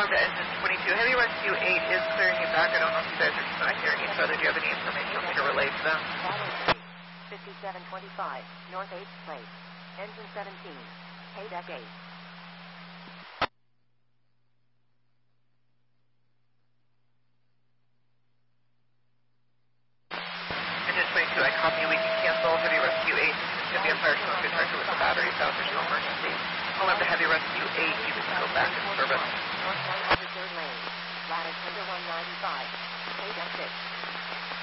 to engine 22. Heavy Rescue 8 is clearing you back. I don't know if you guys are just not hearing each other. Do you have any information you want me to relay to them? 5725, North 8th Place, engine 17, Haydeck 8. Engine 22, I copy. We can cancel Heavy Rescue 8. It's going to be a fire smoke detector with the batteries out. There's no emergency. I'll have the Heavy Rescue 8. You can go back in service. North 103rd lane, lattice under 195, Haydeck 6.